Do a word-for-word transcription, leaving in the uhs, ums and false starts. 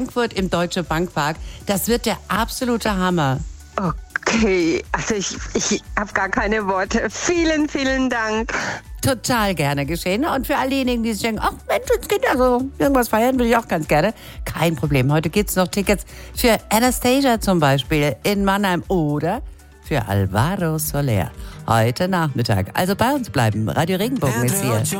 Frankfurt im Deutsche Bankpark. Das wird der absolute Hammer. Okay, also ich, ich habe gar keine Worte. Vielen, vielen Dank. Total gerne geschehen. Und für all diejenigen, die sich denken, ach Mensch, jetzt geht ja so, irgendwas feiern will ich auch ganz gerne. Kein Problem. Heute gibt's noch Tickets für Anastasia zum Beispiel in Mannheim oder für Alvaro Soler heute Nachmittag. Also bei uns bleiben. Radio Regenbogen ist hier.